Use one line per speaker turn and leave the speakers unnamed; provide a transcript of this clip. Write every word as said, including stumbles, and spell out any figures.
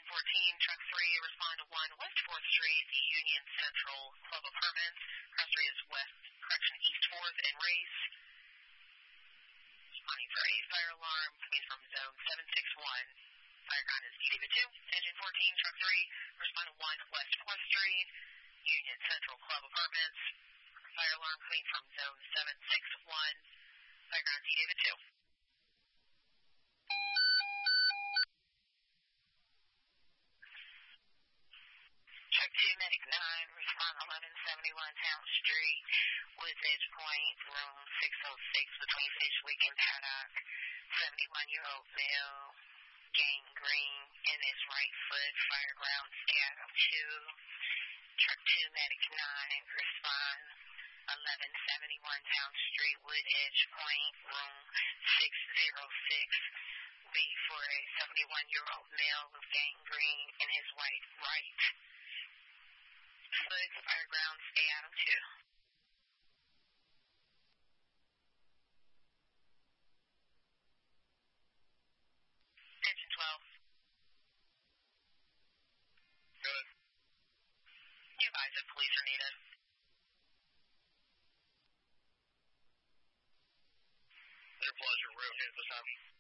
fourteen, truck three, respond to one, West fourth Street, Union Central Club Apartments. Cross three is West, correction, East fourth and Race. Responding for a fire alarm coming from zone seven six one. Fire ground is David two. Engine fourteen, truck three, respond to one, West fourth Street, Union Central Club Apartments. Fire alarm coming from zone seven six one. Fire ground David two. Truck two, Medic nine, respond eleven seventy-one Town Street, Woods Edge Point, room six oh six between Fishwick and Paddock. seventy-one-year-old male, gangrene in his right foot, fire ground Seattle two. Truck two, Medic nine, respond eleven seventy-one Town Street, Wood Edge Point, room six oh six. Wait for a seventy-one-year-old male with gangrene in his white right foot, fire ground Seattle two. Engine twelve.
Good.
You advise if police are needed.
Your pleasure. We're okay at this time.